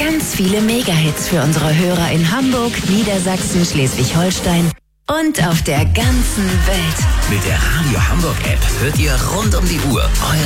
ganz viele Mega-Hits für unsere Hörer in Hamburg, Niedersachsen, Schleswig-Holstein und auf der ganzen Welt. Mit der Radio Hamburg App hört ihr rund um die Uhr eure